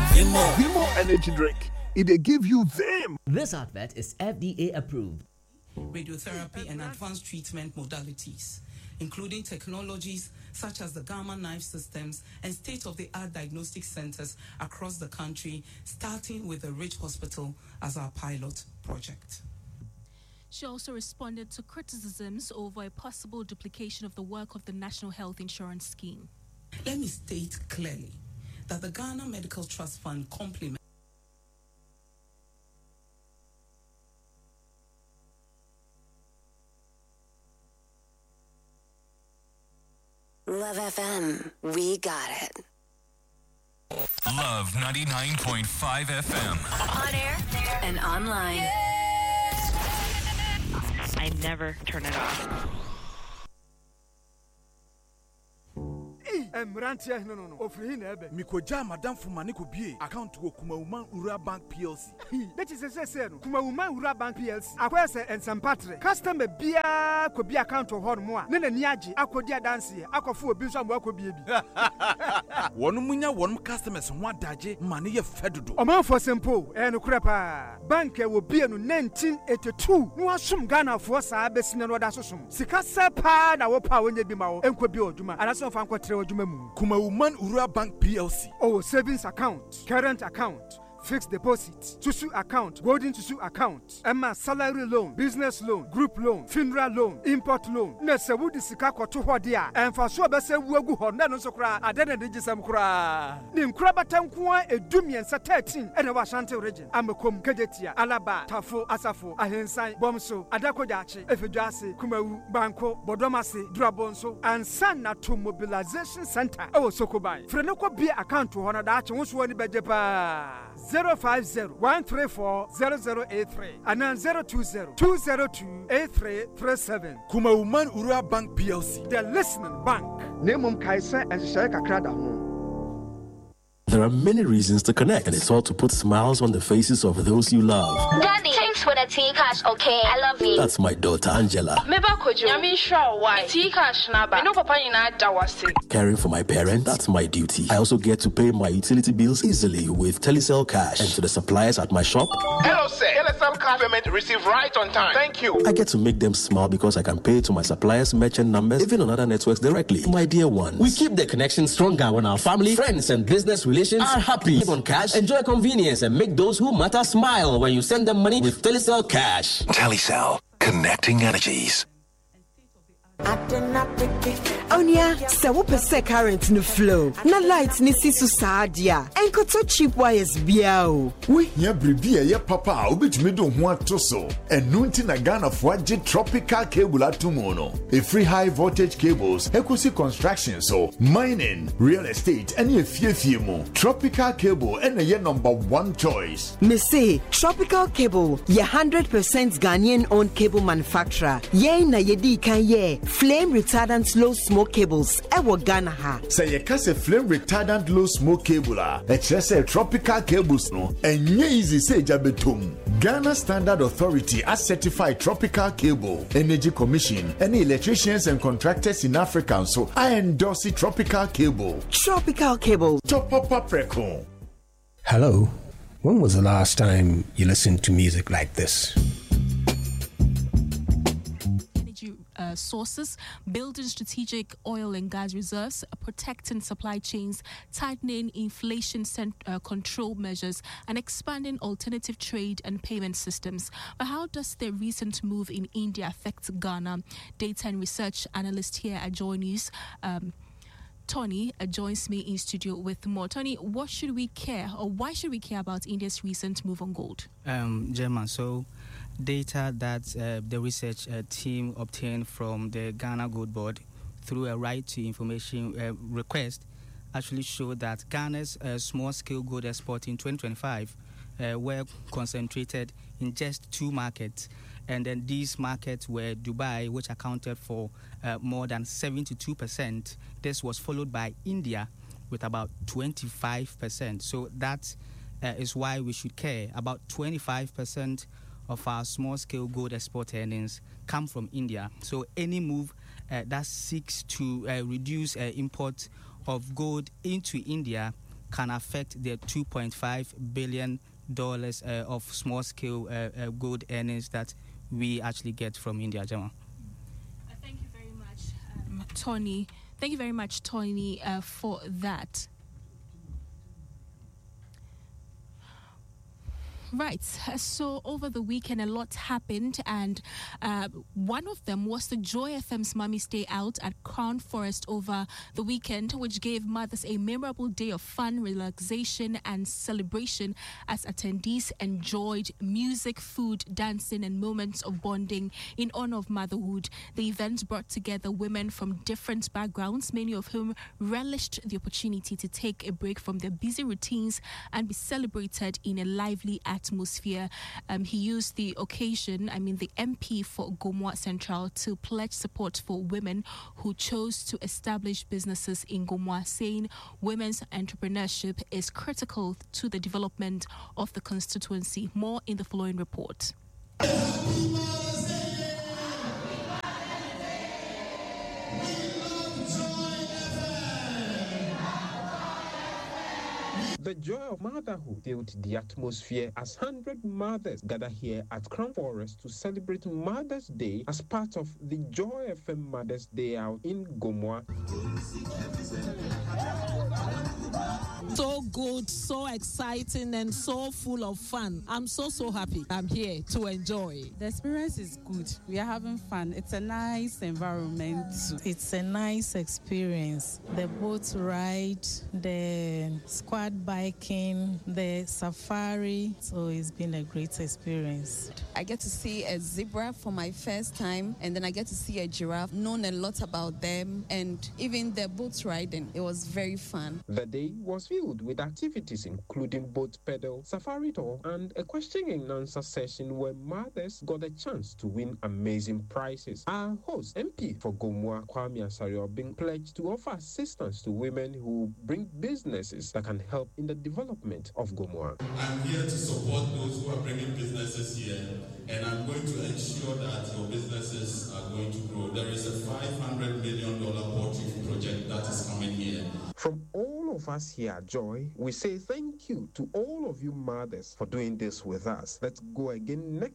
Vimo energy drink. It give you them. This advert is FDA approved. Radiotherapy and advanced treatment modalities, including technologies such as the Gamma Knife systems and state-of-the-art diagnostic centers across the country, starting with the Ridge Hospital as our pilot project. She also responded to criticisms over a possible duplication of the work of the National Health Insurance Scheme. Let me state clearly that the Ghana Medical Trust Fund complements Love FM, we got it. Love 99.5 FM. On air and online. I never turn it off. Mrantia no ofri na ebe mikoja madam fumani ko bie account go Kumawuma Ura Bank PLC. That is say no Kumawuma Ura Bank PLC akwese ensempatre customer bia ko bi account ho no a ne nani age akodi adanse akofo obi so ambo akobie bi Wonu munya wonu customers ho adaje mane ye fedodo omanfo simple no krepa bank e wo bie no 1982 no asom Ghana fo saa besine no da sosom sika sepa na wo pa wonye bi ma wo enko bi oduma anaso fa nkotre oduma mu Kumawuma Ura Bank PLC. Oh, savings account, current account, fixed deposit, Tusu account, golden Tusu account, Emma salary loan, business loan, group loan, funeral loan, import loan. Nese wudi sika koto hodia. Enfa so bese wuegu ho na no so kra adene de gisam kra. Ni nkra batanko edumiensa 13 ene wa Ashanti region. Amekom Kejetia, Alaba, Tafo, Asafo, Ahensan, Bomso, Adakojachi, Efeduase, Kumawu, Banko, Bodomase, Drabonso, and Sanato Mobilization Center. Oh, Sokobai. Frenoko bi account ho na da ache wonso woni bejepa. 050-134-0083 and then 020-202-8337. Kumawuma Ura Bank PLC. The listening bank. Nemum Kaisa and Shaka Krada. There are many reasons to connect, and it's all to put smiles on the faces of those you love. Daddy, thanks for the tea cash, okay? I love you. That's my daughter Angela. Caring for my parents, that's my duty. I also get to pay my utility bills easily with Telecel Cash. And to the suppliers at my shop, hello sir, Telecel Cash payment received right on time. Thank you. I get to make them smile because I can pay to my suppliers' merchant numbers, even on other networks directly. My dear ones, We keep the connection stronger when our family, friends, and business relations are happy. Live on cash, enjoy convenience, and make those who matter smile when you send them money with Telecel Cash. Telecel, connecting energies. Onya, se wo pese current no flow. Na light ni sisu saadia. Enkoto cheap wires bia o. We hia bribi ye papa obetumi do ho atoso. Enu nti na Ghana fo age tropical cable atomo no. A free high voltage cables, ekosi construction so, mining, real estate, and ye fie mo. Tropical cable and ye #1 choice. Me say Tropical Cable, ye 100% Ghanaian owned cable manufacturer. Ye na ye di kan ye flame retardant low smoke cables ewo Ghana ha. Say ye kase flame retardant low smoke cable a say tropical cables no enye easy say jabetum. Ghana Standard Authority has certified Tropical Cable. Energy Commission, any electricians and contractors in Africa so I endorse Tropical Cable. Tropical Cable. Top up record. Hello. When was the last time you listened to music like this? Sources, building strategic oil and gas reserves, protecting supply chains, tightening inflation control measures, and expanding alternative trade and payment systems. But how does the recent move in India affect Ghana? Data and research analyst here at Joy News, Tony, joins me in studio with more. Tony, what should we care, or why should we care about India's recent move on gold? Gemma, so data that the research team obtained from the Ghana Gold Board through a right to information request actually showed that Ghana's small-scale gold export in 2025 were concentrated in just two markets. And then these markets were Dubai, which accounted for more than 72%. This was followed by India with about 25%. So that is why we should care. About 25% of our small-scale gold export earnings come from India. So any move that seeks to reduce import of gold into India can affect the $2.5 billion of small-scale gold earnings that we actually get from India, Jama. Thank you very much, Tony. Thank you very much, Tony, for that. Right, so over the weekend a lot happened, and one of them was the Joy FM's Mummy's Day Out at Crown Forest over the weekend, which gave mothers a memorable day of fun, relaxation and celebration as attendees enjoyed music, food, dancing and moments of bonding in honor of motherhood. The event brought together women from different backgrounds, many of whom relished the opportunity to take a break from their busy routines and be celebrated in a lively atmosphere. He used the occasion, the MP for Gomoa Central, to pledge support for women who chose to establish businesses in Gomoa, saying women's entrepreneurship is critical to the development of the constituency. More in the following report. The joy of motherhood filled the atmosphere as 100 mothers gather here at Crown Forest to celebrate Mother's Day as part of the Joy FM Mother's Day Out in Gomoa. So good, so exciting, and so full of fun. I'm so happy. I'm here to enjoy. The experience is good. We are having fun. It's a nice environment. It's a nice experience. The boat ride, the squad biking, the safari. So it's been a great experience. I get to see a zebra for my first time, and then I get to see a giraffe, known a lot about them, and even the boat riding. It was very fun. The day was filled with activities including boat pedal, safari tour, and a question and answer session where mothers got a chance to win amazing prizes. Our host, MP for Gomoa, Kwame Asariobing, pledged to offer assistance to women who bring businesses that can help in the development of Gomoa. I'm here to support those who are bringing businesses here, and I'm going to ensure that your businesses are going to grow. There is a $500 million poultry project that is coming here. From all of us here at Joy, we say thank you to all of you mothers for doing this with us. Let's go again next